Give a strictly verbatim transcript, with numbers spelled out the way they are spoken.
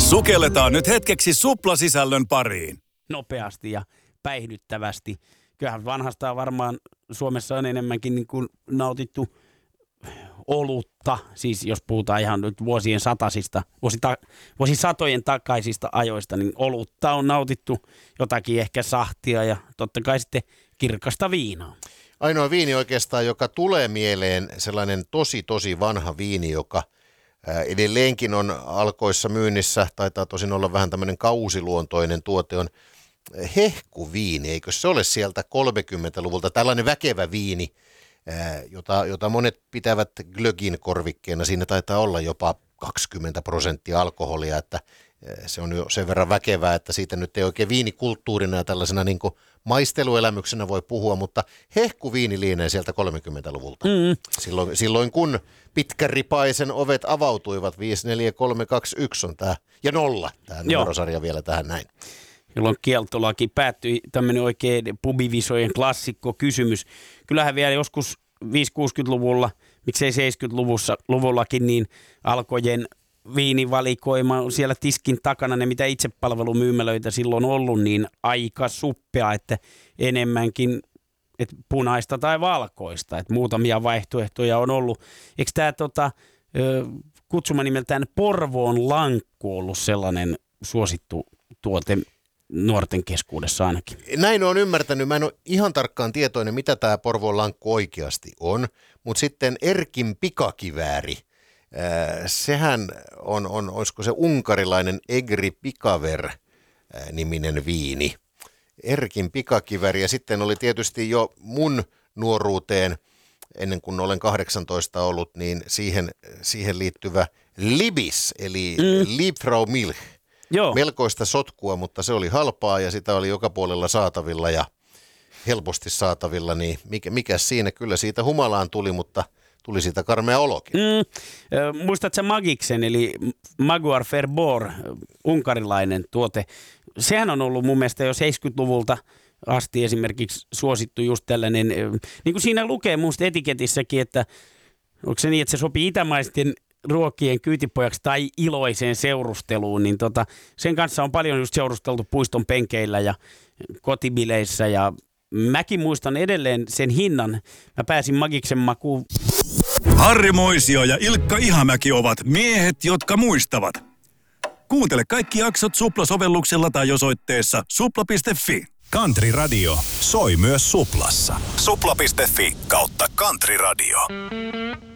Sukelletaan nyt hetkeksi suplasisällön pariin. Nopeasti ja päihdyttävästi. Kyllähän vanhastaan varmaan Suomessa on enemmänkin niin kuin nautittu olutta, siis jos puhutaan ihan nyt vuosien satasista, vuosita, vuosisatojen takaisista ajoista, niin olutta on nautittu, jotakin ehkä sahtia ja totta kai sitten kirkasta viinaa. Ainoa viini oikeastaan, joka tulee mieleen, sellainen tosi tosi vanha viini, joka edelleenkin on Alkoissa myynnissä, taitaa tosin olla vähän tämmöinen kausiluontoinen tuote, on hehkuviini, eikö se ole sieltä kolmekymmentäluvulta, tällainen väkevä viini, jota, jota monet pitävät glögin korvikkeena, siinä taitaa olla jopa kaksikymmentä prosenttia alkoholia, että se on jo sen verran väkevää, että siitä nyt ei oikein viinikulttuurina ja tällaisena niin kuin maisteluelämyksenä voi puhua, mutta hehkuviini lienee sieltä kolmekymmentäluvulta. Mm. Silloin, silloin kun pitkäripaisen ovet avautuivat, viisi neljä kolme kaksi yksi on tämä, ja nolla, tämä numerosarja vielä tähän näin. Jolloin kieltolaki päättyi, tämmöinen oikein pubivisojen klassikko kysymys. Kyllähän vielä joskus viisikymmentä-kuusikymmentäluvulla, miksei seitsemänkymmentäluvullakin, niin Alkojen viinivalikoima on siellä tiskin takana, ne mitä itsepalvelumyymälöitä silloin on ollut, niin aika suppea, että enemmänkin että punaista tai valkoista, että muutamia vaihtoehtoja on ollut. Eikö tämä tota, kutsuma nimeltään Porvoon lankku ollut sellainen suosittu tuote nuorten keskuudessa ainakin? Näin olen ymmärtänyt. Mä en ole ihan tarkkaan tietoinen, mitä tämä Porvoon lankku oikeasti on, mutta sitten Erkin pikakivääri, sehän on, on, olisiko se unkarilainen Egri Pikaver-niminen viini. Erkin pikakiväri ja sitten oli tietysti jo mun nuoruuteen, ennen kuin olen kahdeksantoista ollut, niin siihen, siihen liittyvä Libis, eli mm. Liebfrau Milch. Joo. Melkoista sotkua, mutta se oli halpaa ja sitä oli joka puolella saatavilla ja helposti saatavilla, niin mikä, mikä siinä kyllä siitä humalaan tuli, mutta tuli siitä karmea olokin. Mm, muistatko Magiksen, eli Maguar Ferbor, unkarilainen tuote. Sehän on ollut mun mielestä jo seitsemänkymmentäluvulta asti esimerkiksi suosittu just tällainen, niin kuin siinä lukee musta etiketissäkin, että onko se niin, että se sopii itämaisten ruokien kyytipojaksi tai iloiseen seurusteluun, niin tota, sen kanssa on paljon just seurusteltu puiston penkeillä ja kotibileissä ja mäkin muistan edelleen sen hinnan. Mä pääsin Magiksen makuun. Harri Moisio ja Ilkka Ihamäki ovat miehet, jotka muistavat. Kuuntele kaikki jaksot Supla-sovelluksella tai osoitteessa supla piste fi. Country Radio soi myös Suplassa. supla piste fi kautta Country Radio.